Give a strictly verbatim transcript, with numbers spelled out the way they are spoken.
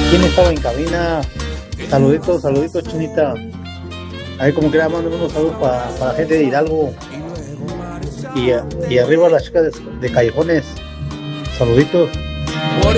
¿Quién estaba en cabina? Saluditos, saluditos, Chinita. Ahí como que le mando unos saludos para, para la gente de Hidalgo. Y, y arriba las chicas de, de Callejones. Saluditos. Por